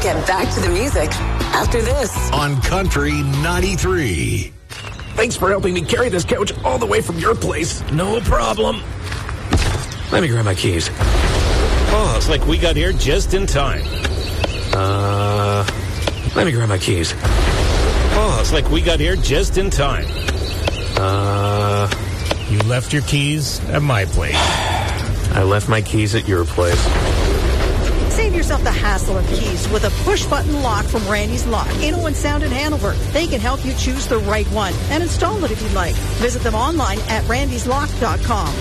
get back to the music after this. On Country 93. Thanks for helping me carry this couch all the way from your place. No problem. Let me grab my keys. Oh, it's like we got here just in time. Let me grab my keys. Oh, it's like we got here just in time. You left your keys at my place. I left my keys at your place. Save yourself the hassle of keys with a push-button lock from Randy's Lock. Inno and Sound in Hanover. They can help you choose the right one and install it if you'd like. Visit them online at randyslock.com.